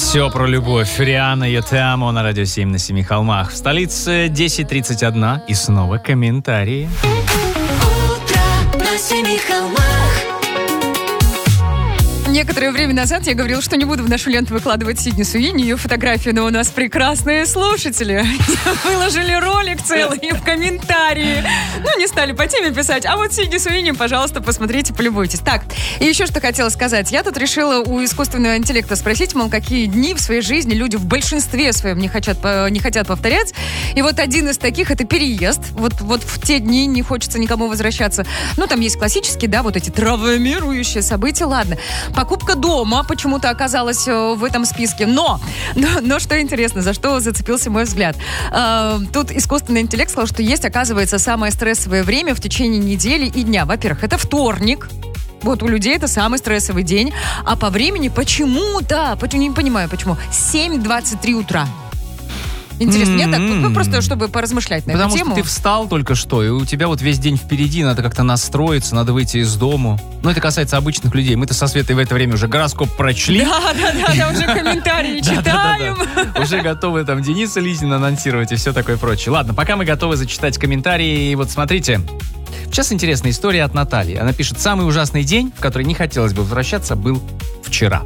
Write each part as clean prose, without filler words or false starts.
Все про любовь. Рианна «Я те амо» на радио 7 на 7 холмах. В столице 10:31. И снова комментарии. Утро на 7 холмах. Некоторое время назад я говорила, что не буду в нашу ленту выкладывать Сидни Суини, ее фотографию, но у нас прекрасные слушатели выложили ролик целый в комментарии. Ну, не стали по теме писать, а вот Сидни Суини, пожалуйста, посмотрите, полюбуйтесь. Так, и еще что хотела сказать. Я тут решила у искусственного интеллекта спросить, мол, какие дни в своей жизни люди в большинстве своем не хотят повторять. И вот один из таких — это переезд. Вот в те дни не хочется никому возвращаться. Ну, там есть классические, да, вот эти травмирующие события, ладно. Покупка дома почему-то оказалась в этом списке. Но что интересно, за что зацепился мой взгляд. Тут искусственный интеллект сказал, что есть, оказывается, самое стрессовое время в течение недели и дня. Во-первых, это вторник. Вот у людей это самый стрессовый день. А по времени почему-то, не понимаю почему, 7:23 утра. Интересно, нет? Ну, просто чтобы поразмышлять на эту тему. Потому что ты встал только что, и у тебя вот весь день впереди, надо как-то настроиться, надо выйти из дому. Но это касается обычных людей. Мы-то со Светой в это время уже гороскоп прочли. Да, уже комментарии читаем. Уже готовы там Дениса Лизина анонсировать и все такое прочее. Ладно, пока мы готовы зачитать комментарии, вот смотрите. Сейчас интересная история от Натальи. Она пишет: самый ужасный день, в который не хотелось бы возвращаться, был вчера.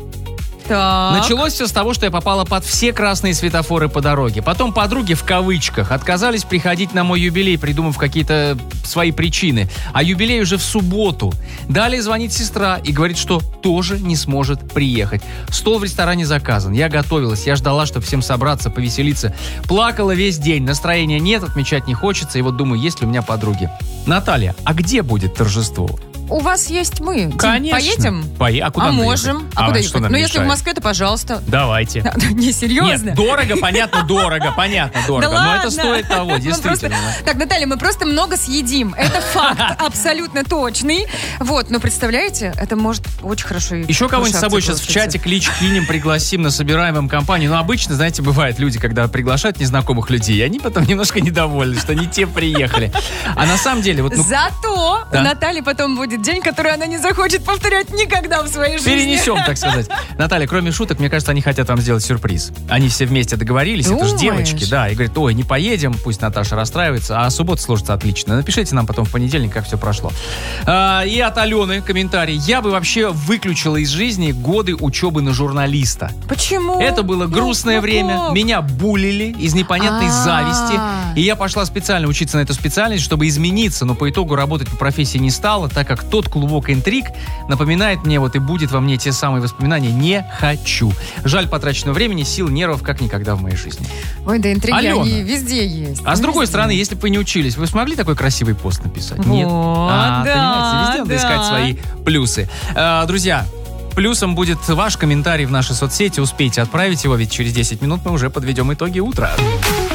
Так. Началось все с того, что я попала под все красные светофоры по дороге. Потом подруги, в кавычках, отказались приходить на мой юбилей, придумав какие-то свои причины. А юбилей уже в субботу. Далее звонит сестра и говорит, что тоже не сможет приехать. Стол в ресторане заказан. Я готовилась, я ждала, чтобы всем собраться, повеселиться. Плакала весь день, настроения нет, отмечать не хочется. И вот думаю, есть ли у меня подруги. Наталья, а где будет торжество? У вас есть мы. Конечно. Поедем? А куда мы можем. ехать? А куда ехать? Ну, если в Москве, то пожалуйста. Давайте. Не, серьезно? Нет, дорого, понятно, дорого. Да Но ладно. это стоит того, действительно. Так, Наталья, мы просто много съедим. Это факт абсолютно точный. Вот, но представляете, это может очень хорошо. Еще кого-нибудь с собой сейчас в чате клич кинем, пригласим, насобираем им компанию. Ну, обычно, знаете, бывают люди, когда приглашают незнакомых людей, и они потом немножко недовольны, что не те приехали. А на самом деле... Зато у Натальи потом будет день, который она не захочет повторять никогда в своей жизни. Перенесем, так сказать. Наталья, кроме шуток, мне кажется, они хотят вам сделать сюрприз. Они все вместе договорились, это же девочки, да, и говорят: ой, не поедем, пусть Наташа расстраивается, а суббота сложится отлично. Напишите нам потом в понедельник, как все прошло. И от Алены комментарий: я бы вообще выключила из жизни годы учебы на журналиста. Почему? Это было грустное время, меня буллили из непонятной зависти, и я пошла специально учиться на эту специальность, чтобы измениться, но по итогу работать по профессии не стала, так как тот клубок интриг напоминает мне вот и будет во мне те самые воспоминания. Не хочу. Жаль потраченного времени, сил, нервов, как никогда в моей жизни. Ой, да интриги, Алена. они везде есть. А с другой стороны, если бы вы не учились, вы смогли такой красивый пост написать? Вот, Нет. да, Понимаете, везде надо искать свои плюсы. Друзья, плюсом будет ваш комментарий в наши соцсети. Успейте отправить его, ведь через 10 минут мы уже подведем итоги утра.